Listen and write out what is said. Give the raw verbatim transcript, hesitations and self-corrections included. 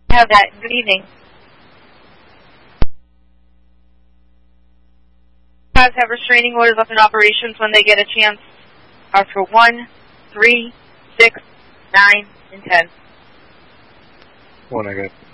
Have that. Good evening. Guys have restraining orders up in operations when they get a chance are for one, three, six, nine, and ten. One, I got